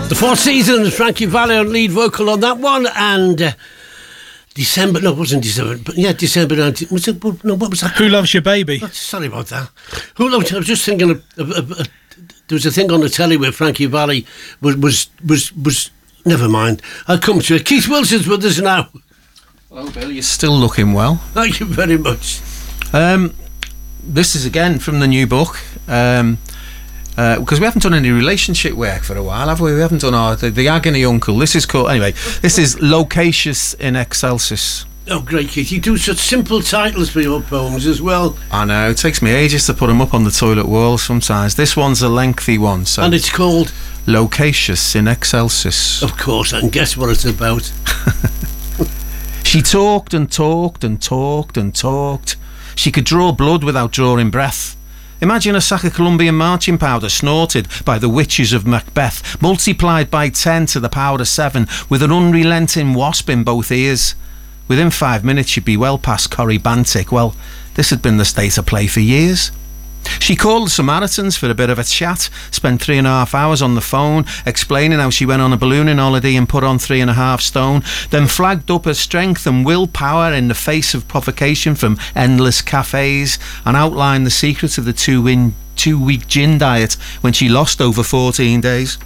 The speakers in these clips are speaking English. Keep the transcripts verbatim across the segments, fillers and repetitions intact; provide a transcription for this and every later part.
The Four Seasons, Frankie Valli on lead vocal on that one, and uh, December, no, it wasn't December, but yeah, December nineteenth, was it, no, what was that? Who Loves Your Baby? Oh, sorry about that. Who Loves, I was just thinking, of, of, of, of, there was a thing on the telly where Frankie Valli was, was, was, was, never mind, I'll come to it. Keith Wilson's with us now. Hello, Bill, you're still looking well. Thank you very much. Um, this is again from the new book, um, Uh, because we haven't done any relationship work for a while, have we? We haven't done our the, the agony uncle. This is called anyway. This is Loquacious in Excelsis. Oh, great, Keith! You do such simple titles for your poems as well. I know, it takes me ages to put them up on the toilet wall. Sometimes this one's a lengthy one, so and it's called Loquacious in Excelsis. Of course, I can guess what it's about. She talked and talked and talked and talked. She could draw blood without drawing breath. Imagine a sack of Colombian marching powder snorted by the witches of Macbeth, multiplied by ten to the power of seven, with an unrelenting wasp in both ears. Within five minutes you'd be well past Corrie Bantic. Well, this had been the state of play for years. She called the Samaritans for a bit of a chat, spent three and a half hours on the phone, explaining how she went on a ballooning holiday and put on three and a half stone, then flagged up her strength and willpower in the face of provocation from endless cafes, and outlined the secret of the two-win, two-week gin diet when she lost over fourteen days.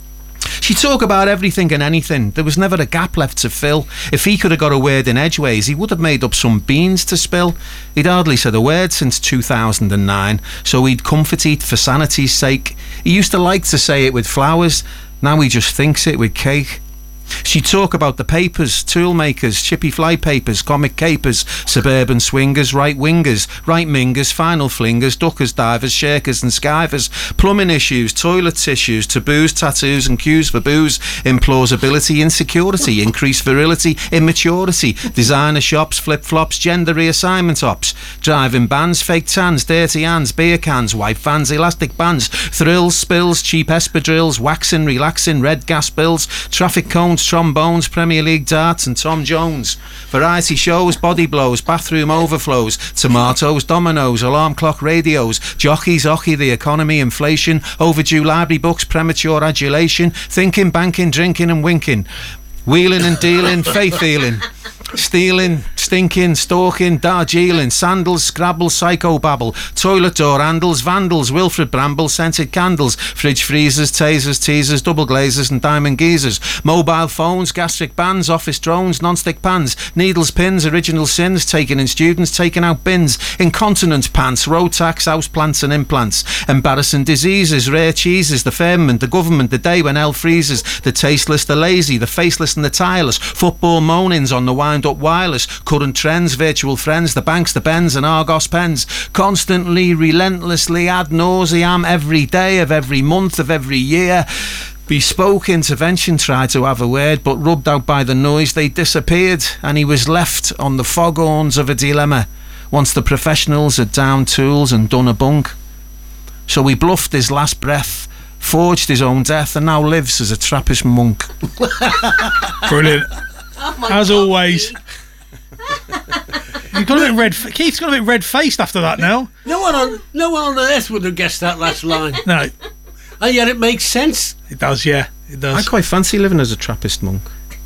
She'd talk about everything and anything. There was never a gap left to fill. If he could have got a word in edgeways, he would have made up some beans to spill. He'd hardly said a word since two thousand nine, so he'd comfort it for sanity's sake. He used to like to say it with flowers. Now he just thinks it with cake. She'd talk about the papers, tool makers, chippy fly papers, comic capers, suburban swingers, right wingers, right mingers, final flingers, duckers, divers, shakers and skivers, plumbing issues, toilet tissues, taboos, tattoos and cues for booze, implausibility, insecurity, increased virility, immaturity, designer shops, flip-flops, gender reassignment ops, driving bands, fake tans, dirty hands, beer cans, white fans, elastic bands, thrills, spills, cheap espadrilles, waxing, relaxing, red gas bills, traffic cones, trombones, Premier League darts and Tom Jones, variety shows, body blows, bathroom overflows, tomatoes, dominoes, alarm clock radios, jockeys, hockey, the economy, inflation, overdue library books, premature adulation, thinking, banking, drinking and winking, wheeling and dealing, faith healing, stealing, stinking, stalking, Darjeeling, sandals, Scrabble, psychobabble, toilet door handles, vandals, Wilfred Bramble, scented candles, fridge freezers, tasers, teasers, double glazers and diamond geezers, mobile phones, gastric bands, office drones, non-stick pans, needles, pins, original sins, taking in students, taking out bins, incontinence pants, road tax, house plants and implants, embarrassing diseases, rare cheeses, the firmament, the government, the day when hell freezes, the tasteless, the lazy, the faceless and the tireless, football moanings on the wind up wireless, current trends, virtual friends, the banks, the Bens and Argos pens, constantly, relentlessly, ad nauseam, every day of every month of every year. Bespoke intervention tried to have a word, but rubbed out by the noise they disappeared, and he was left on the foghorns of a dilemma once the professionals had downed tools and done a bunk. So he bluffed his last breath, forged his own death, and now lives as a Trappist monk. Brilliant. Oh As God, always. You've got a bit red. Keith's got a bit red-faced after that now. No one on no one on earth would have guessed that last line. No. And yet it makes sense. It does, yeah. It does. I quite fancy living as a Trappist monk.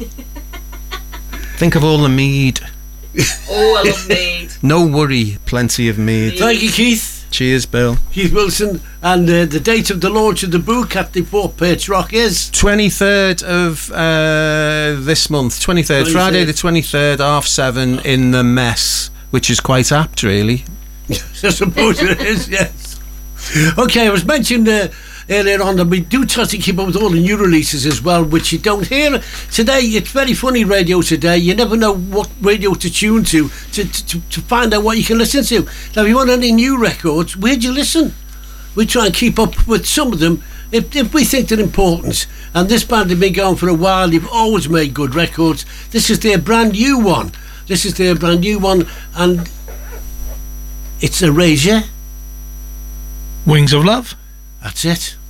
Think of all the mead. Oh, I love mead. No worry, plenty of mead. Thank you, Keith. Cheers, Bill. Keith Wilson. And uh, the date of the launch of the book at the Fort Perch Rock is? twenty-third of uh, this month. twenty-third, Friday the twenty-third, half seven in the Mess, which is quite apt, really. I suppose it is, yes. Okay, I was mentioned uh, earlier on that we do try to keep up with all the new releases as well, which you don't hear today. It's very funny radio today. You never know what radio to tune to to, to to find out what you can listen to. Now, if you want any new records, where do you listen? We try and keep up with some of them if, if we think they're important. And this band have been going for a while. They've always made good records. This is their brand new one. This is their brand new one, and it's Erasure. Wings of Love. That's it.